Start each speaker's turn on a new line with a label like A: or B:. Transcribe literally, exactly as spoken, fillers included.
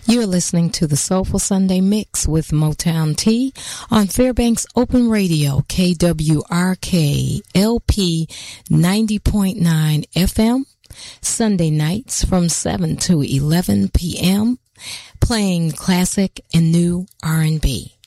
A: You're listening to the Soulful Sunday Mix with Motown T on Fairbanks Open Radio, K W R K L P ninety point nine F M, Sunday nights from seven to eleven p.m., playing classic and new R and B.